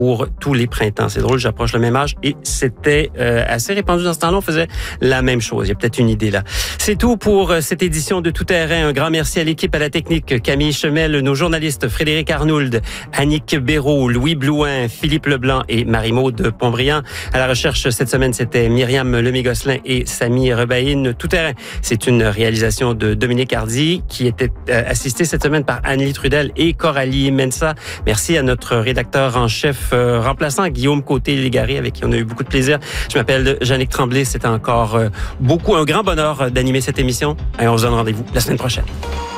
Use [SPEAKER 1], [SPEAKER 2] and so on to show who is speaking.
[SPEAKER 1] pour tous les printemps. C'est drôle, j'approche le même âge et c'était assez répandu dans ce temps-là. On faisait la même chose. Il y a peut-être une idée là. C'est tout pour cette édition de Tout Terrain. Un grand merci à l'équipe, à la technique, Camille Chemel, nos journalistes Frédéric Arnould, Annick Béraud, Louis Blouin, Philippe Leblanc et Marie-Maude Pontbriand. À la recherche cette semaine, c'était Myriam Lemay-Gosselin et Samy Rebaïne. Tout Terrain, c'est une réalisation de Dominique Hardy qui était assistée cette semaine par Anne-Lie Trudel et Coralie Mensa. Merci à notre rédacteur en chef remplaçant, Guillaume Côté-Légaré, avec qui on a eu beaucoup de plaisir. Je m'appelle Jannick Tremblay. C'était encore un grand bonheur d'animer cette émission. Et on se donne rendez-vous la semaine prochaine.